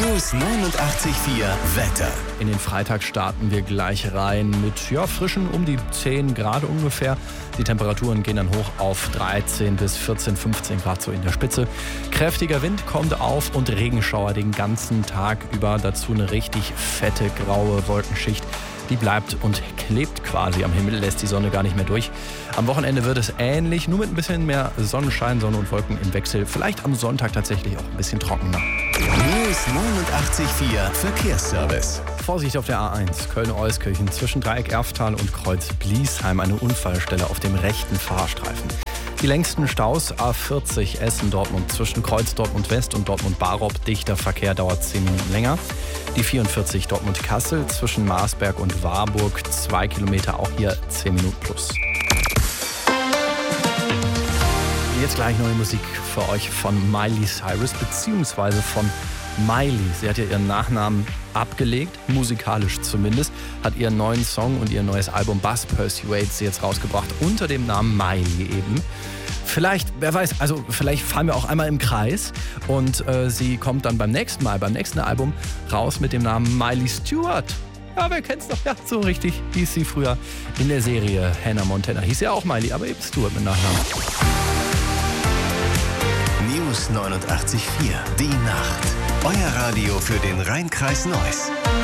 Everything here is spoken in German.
News 89,4 Wetter. In den Freitag starten wir gleich rein mit frischen um die 10 Grad ungefähr. Die Temperaturen gehen dann hoch auf 13 bis 14, 15 Grad so in der Spitze. Kräftiger Wind kommt auf und Regenschauer den ganzen Tag über. Dazu eine richtig fette graue Wolkenschicht. Die bleibt und klebt quasi am Himmel, lässt die Sonne gar nicht mehr durch. Am Wochenende wird es ähnlich, nur mit ein bisschen mehr Sonnenschein, Sonne und Wolken im Wechsel. Vielleicht am Sonntag tatsächlich auch ein bisschen trockener. News 89,4 Verkehrsservice. Vorsicht auf der A1 Köln-Euskirchen zwischen Dreieck Erftal und Kreuz Bliesheim. Eine Unfallstelle auf dem rechten Fahrstreifen. Die längsten Staus A40 Essen-Dortmund zwischen Kreuz Dortmund West und Dortmund-Barop. Dichter Verkehr dauert 10 Minuten länger. Die 44 Dortmund-Kassel zwischen Marsberg und Warburg 2 Kilometer, auch hier 10 Minuten plus. Jetzt gleich neue Musik für euch von Miley Cyrus beziehungsweise von Miley. Sie hat ja ihren Nachnamen abgelegt, musikalisch zumindest, hat ihren neuen Song und ihr neues Album Buzz Persuades jetzt rausgebracht, unter dem Namen Miley eben. Vielleicht, wer weiß, also vielleicht fahren wir auch einmal im Kreis und sie kommt dann beim nächsten Album raus mit dem Namen Miley Stewart. Ja, wer kennt's doch? Ja, so richtig hieß sie früher in der Serie Hannah Montana. Hieß ja auch Miley, aber eben Stewart mit Nachnamen. News 89,4. Die Nacht. Euer Radio für den Rhein-Kreis Neuss.